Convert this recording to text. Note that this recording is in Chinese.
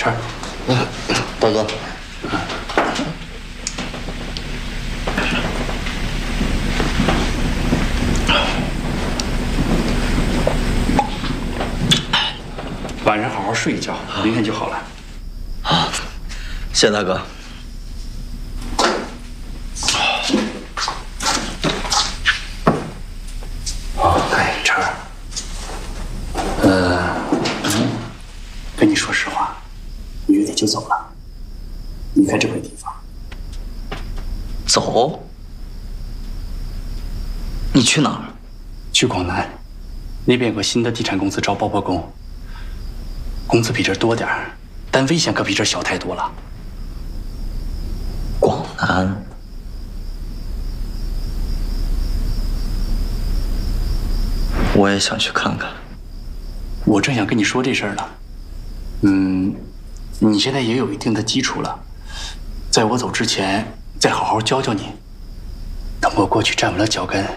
晨儿， 大哥， 晚上好好睡一觉，明天就好了。 好，谢谢大哥。 哎，晨儿，跟你说实话，月底就走了，离开这块地方。 走？你去哪儿？ 去广南，那边有个新的地产公司招包工，工资比这儿多点儿，但危险可比这儿小太多了。 广南？我也想去看看。 我正想跟你说这事儿呢。你现在也有一定的基础了，在我走之前再好好教教你。等我过去站稳了脚跟，